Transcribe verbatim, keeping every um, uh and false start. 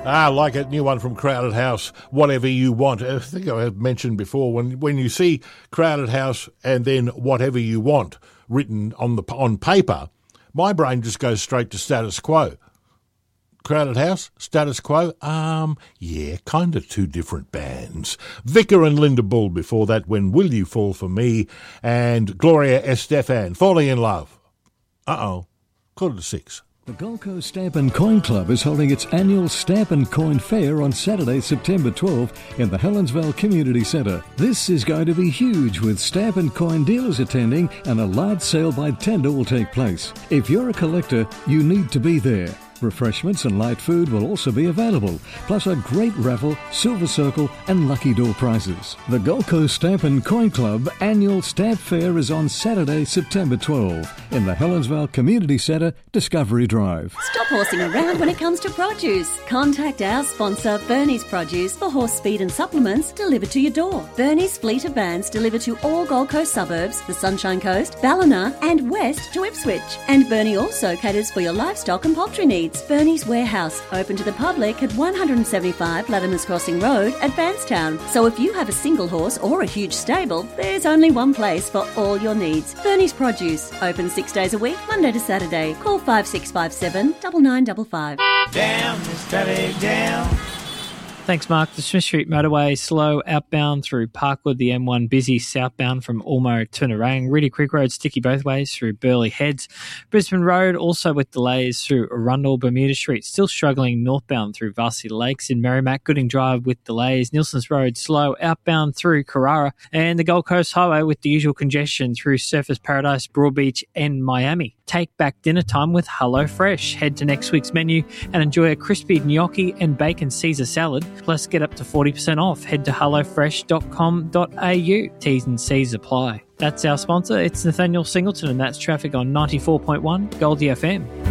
Ah, like a new one from Crowded House, Whatever You Want. I think I have mentioned before, when when you see Crowded House and then Whatever You Want written on the on paper, my brain just goes straight to Status Quo. Crowded House, Status Quo, um, yeah, kind of two different bands. Vicar and Linda Bull before that, When Will You Fall For Me, and Gloria Estefan, Falling in Love. Uh-oh, quarter to six. The Gold Coast Stamp and Coin Club is holding its annual Stamp and Coin Fair on Saturday, September twelfth in the Helensvale Community Centre. This is going to be huge, with Stamp and Coin dealers attending, and a large sale by tender will take place. If you're a collector, you need to be there. Refreshments and light food will also be available, plus a great raffle, silver circle and lucky door prizes. The Gold Coast Stamp and Coin Club annual Stamp Fair is on Saturday, September twelfth in the Helensvale Community Centre, Discovery Drive. Stop horsing around when it comes to produce. Contact our sponsor, Bernie's Produce, for horse feed and supplements delivered to your door. Bernie's fleet of vans deliver to all Gold Coast suburbs, the Sunshine Coast, Ballina and west to Ipswich. And Bernie also caters for your livestock and poultry needs. Bernie's Warehouse, open to the public at one seventy-five Latimer's Crossing Road at Bankstown. So if you have a single horse or a huge stable, there's only one place for all your needs. Bernie's Produce, open six days a week, Monday to Saturday. Call five six five seven, nine nine five five. Down, steady down. Thanks, Mark. The Smith Street motorway slow outbound through Parkwood, the M one busy southbound from Ormo to Nerang. Reedy Creek Road sticky both ways through Burleigh Heads. Brisbane Road also with delays through Arundel. Bermuda Street still struggling northbound through Varsity Lakes in Merrimack. Gooding Drive with delays. Nielsen's Road slow outbound through Carrara. And the Gold Coast Highway with the usual congestion through Surfers Paradise, Broadbeach and Miami. Take back dinner time with HelloFresh. Head to next week's menu and enjoy a crispy gnocchi and bacon Caesar salad. Plus, get up to forty percent off. Head to hello fresh dot com dot a u. T's and C's apply. That's our sponsor. It's Nathaniel Singleton, and that's traffic on ninety-four point one Goldie F M.